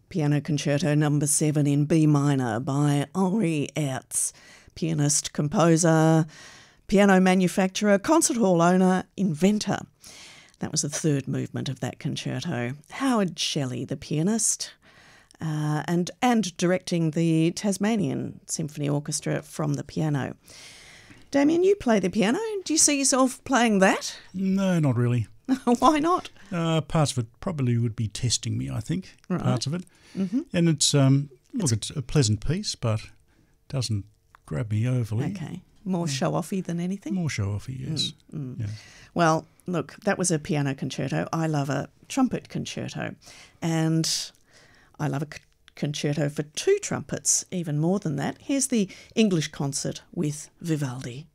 Piano Concerto Number 7 in B minor by Henri Herz, pianist, composer, piano manufacturer, concert hall owner, inventor. That was the third movement of that concerto. Howard Shelley, the pianist, and directing the Tasmanian Symphony Orchestra from the piano. Damien, you play the piano. Do you see yourself playing that? No, not really. Why not? Parts of it probably would be testing me, I think, right. Parts of it. Mm-hmm. And it's a pleasant piece, but doesn't grab me overly. Okay. More show-offy than anything? More show-offy, yes. Yeah. Well, look, that was a piano concerto. I love a trumpet concerto. And I love a concerto for two trumpets, even more than that. Here's the English concert with Vivaldi.